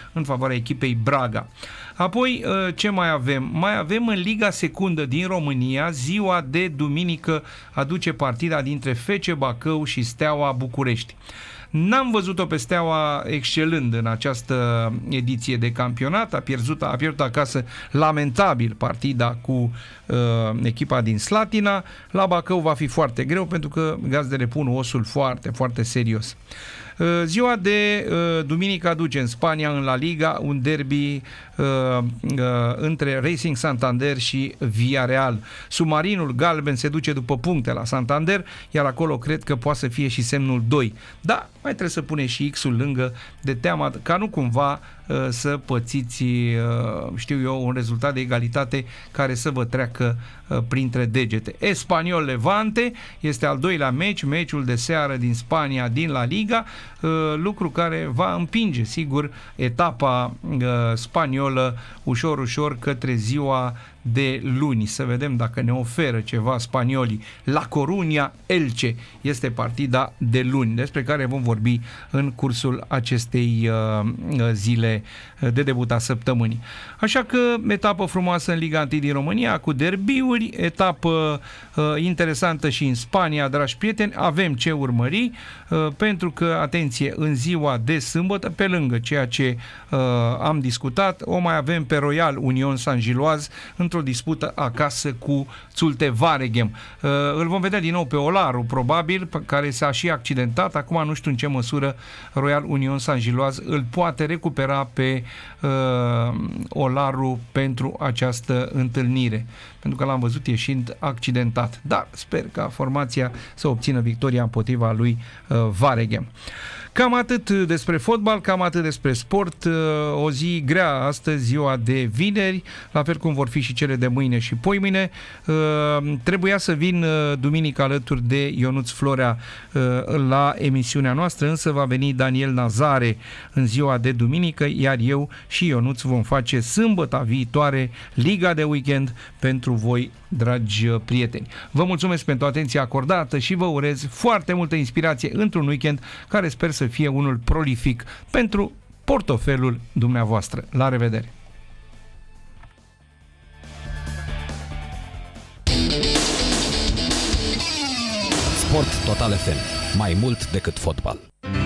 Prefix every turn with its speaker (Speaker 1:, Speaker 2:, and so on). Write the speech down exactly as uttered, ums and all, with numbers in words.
Speaker 1: în favoarea echipei Braga. Apoi, ce mai avem? Mai avem în Liga Secundă din România, ziua de duminică aduce partida dintre F C Bacău și Steaua București. N-am văzut-o pe Steaua excelând în această ediție de campionat, a pierdut, a pierdut acasă lamentabil partida cu uh, echipa din Slatina. La Bacău va fi foarte greu pentru că gazdele pun osul foarte, foarte serios. Ziua de uh, duminică aduce în Spania, în La Liga, un derby uh, uh, între Racing Santander și Villarreal. Submarinul galben se duce după puncte la Santander, iar acolo cred că poate să fie și semnul doi. Da, mai trebuie să pune și X-ul lângă, de teama ca nu cumva uh, să pățiți, uh, știu eu, un rezultat de egalitate care să vă treacă uh, printre degete. Espanyol Levante este al doilea meci, meciul de seară din Spania, din La Liga, lucru care va împinge, sigur, etapa uh, spaniolă ușor, ușor către ziua de luni. Să vedem dacă ne oferă ceva spaniolii. La Coruña, Elche este partida de luni, despre care vom vorbi în cursul acestei uh, zile de debut a săptămânii. Așa că etapă frumoasă în Liga unu din România, cu derbiuri, etapă uh, interesantă și în Spania, dragi prieteni, avem ce urmări, uh, pentru că, atenție, în ziua de sâmbătă, pe lângă ceea ce uh, am discutat, o mai avem pe Royal Union Saint-Gilloise într-o dispută acasă cu Zulte Waregem. Uh, îl vom vedea din nou pe Olaru, probabil, care s-a și accidentat. Acum nu știu în ce măsură Royal Union Saint-Gilloise îl poate recupera pe uh, Olaru pentru această întâlnire, pentru că l-am văzut ieșind accidentat. Dar sper ca formația să obțină victoria împotriva lui uh, Waregem. Cam atât despre fotbal, cam atât despre sport. O zi grea astăzi, ziua de vineri, la fel cum vor fi și cele de mâine și poimâine. Trebuia să vin duminică alături de Ionuț Florea la emisiunea noastră, însă va veni Daniel Nazare în ziua de duminică, iar eu și Ionuț vom face sâmbăta viitoare Liga de Weekend pentru voi, dragi prieteni. Vă mulțumesc pentru atenția acordată și vă urez foarte multă inspirație într-un weekend care sper să fie unul prolific pentru portofelul dumneavoastră. La revedere!
Speaker 2: Sport Total F M. Mai mult decât fotbal.